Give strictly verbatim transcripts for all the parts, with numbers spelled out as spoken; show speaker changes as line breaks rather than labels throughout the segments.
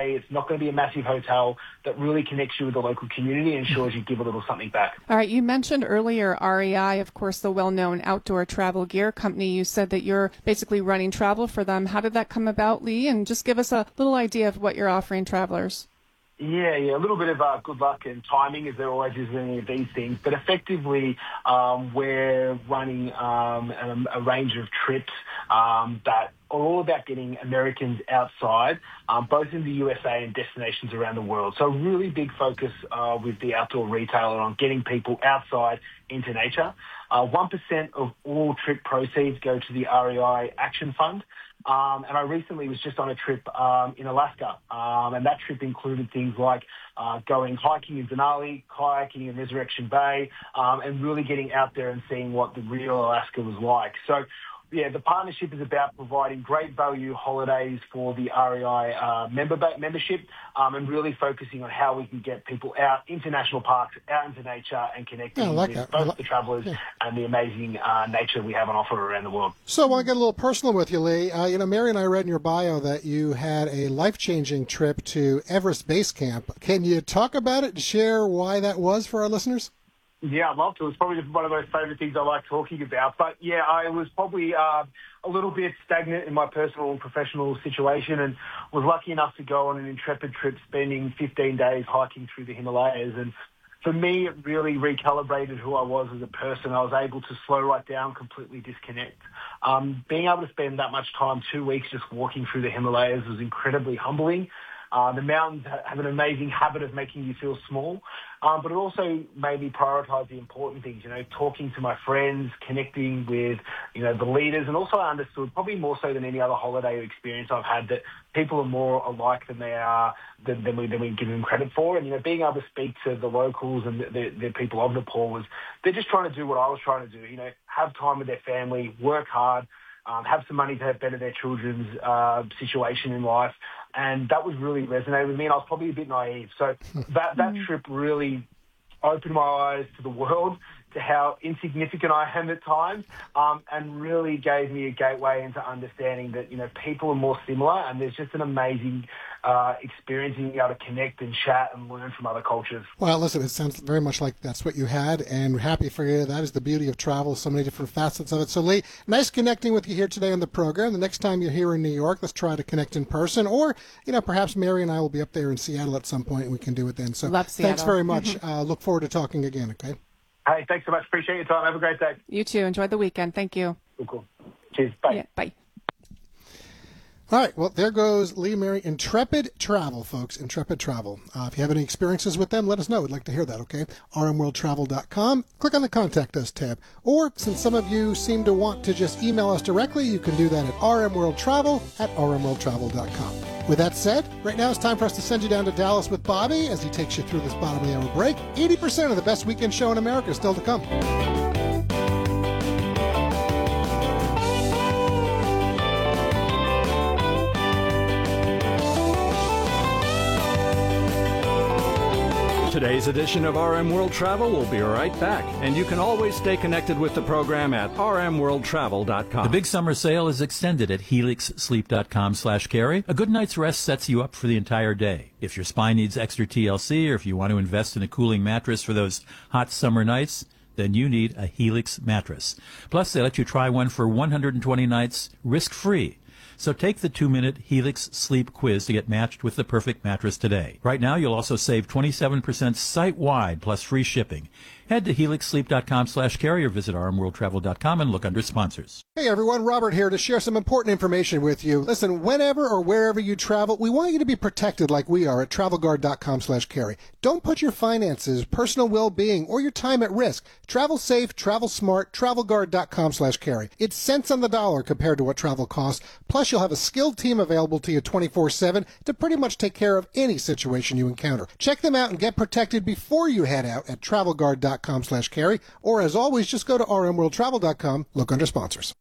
stay. It's not going to be a massive hotel that really connects you with the local community and ensures you give a little something back.
All right, you mentioned earlier R E I, of course, the well-known outdoor travel gear company. You said that you're basically running travel for them. How did that come about, Lee? And just give us a little idea of what you're offering travelers.
Yeah, yeah, a little bit of uh, good luck and timing, as there always is in any of these things. But effectively, um, we're running um, a, a range of trips um, that are all about getting Americans outside, um, both in the U S A and destinations around the world. So a really big focus uh, with the outdoor retailer on getting people outside into nature. Uh, one percent of all trip proceeds go to the R E I Action Fund. Um, and I recently was just on a trip um, in Alaska, um, and that trip included things like uh, going hiking in Denali, kayaking in Resurrection Bay, um, and really getting out there and seeing what the real Alaska was like. So, yeah, the partnership is about providing great value holidays for the R E I uh, member membership um, and really focusing on how we can get people out into national parks, out into nature, and connecting
yeah, like
with
that.
both
like,
the travellers
yeah.
and the amazing uh, nature we have on offer around the world.
So I want to get a little personal with you, Lee. Uh, you know, Mary and I read in your bio that you had a life-changing trip to Everest Base Camp. Can you talk about it and share why that was for our listeners?
Yeah, I'd love to. It's probably just one of those favourite things I like talking about. But, yeah, I was probably uh, a little bit stagnant in my personal and professional situation and was lucky enough to go on an intrepid trip spending fifteen days hiking through the Himalayas. And for me, it really recalibrated who I was as a person. I was able to slow right down, completely disconnect. Um, being able to spend that much time, two weeks just walking through the Himalayas was incredibly humbling. Uh, the mountains have an amazing habit of making you feel small, um, but it also made me prioritise the important things, you know, talking to my friends, connecting with, you know, the leaders, and also I understood, probably more so than any other holiday experience I've had, that people are more alike than they are, than, than, we, than we give them credit for. And, you know, being able to speak to the locals and the, the, the people of Nepal was, they're just trying to do what I was trying to do, you know, have time with their family, work hard, um, have some money to better their children's uh, situation in life. And that was really resonated with me, and I was probably a bit naive. So that, that trip really opened my eyes to the world, to how insignificant I am at times, um, and really gave me a gateway into understanding that, you know, people are more similar, and there's just an amazing uh, experience in being able to connect and chat and learn from other cultures.
Well, listen, it sounds very much like that's what you had, and we're happy for you. That is the beauty of travel, so many different facets of it. So, Lee, nice connecting with you here today on the program. The next time you're here in New York, let's try to connect in person, or, you know, perhaps Mary and I will be up there in Seattle at some point, and we can do it then. So
Love Seattle.
Thanks very much. uh, look forward to talking again, okay?
Hey, thanks so much. Appreciate your time. Have a great day.
You too. Enjoy the weekend. Thank you.
Cool, cool. Cheers. Bye.
Yeah, bye.
All right, well, there goes Lee Mary. Intrepid Travel, folks. Intrepid Travel. Uh, if you have any experiences with them, let us know. We'd like to hear that, okay? r m world travel dot com. Click on the Contact Us tab. Or, since some of you seem to want to just email us directly, you can do that at r m world travel at r m world travel dot com. With that said, right now it's time for us to send you down to Dallas with Bobby as he takes you through this bottom of the hour break. eighty percent of the best weekend show in America is still to come.
Today's edition of R M World Travel will be right back, and you can always stay connected with the program at r m world travel dot com.
The big summer sale is extended at helix sleep dot com slash carry. A good night's rest sets you up for the entire day. If your spine needs extra T L C, or if you want to invest in a cooling mattress for those hot summer nights, then you need a Helix mattress. Plus, they let you try one for one hundred twenty nights risk-free. So take the two-minute Helix Sleep Quiz to get matched with the perfect mattress today. Right now, you'll also save twenty-seven percent site-wide plus free shipping. Head to helix sleep dot com slash carry or visit r m world travel dot com and look under sponsors.
Hey everyone, Robert here to share some important information with you. Listen, whenever or wherever you travel, we want you to be protected like we are at travel guard dot com slash carry. Don't put your finances, personal well-being, or your time at risk. Travel safe, travel smart, travel guard dot com slash carry. It's cents on the dollar compared to what travel costs. Plus, you'll have a skilled team available to you twenty-four seven to pretty much take care of any situation you encounter. Check them out and get protected before you head out at travel guard dot com slash carry, or as always, just go to r m world travel dot com, look under sponsors.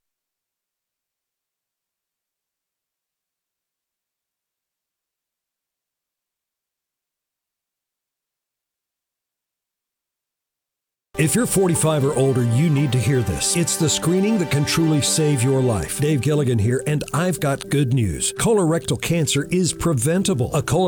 If you're forty-five or older, you need to hear this. It's the screening that can truly save your life. Dave Gilligan here, and I've got good news. Colorectal cancer is preventable. A colon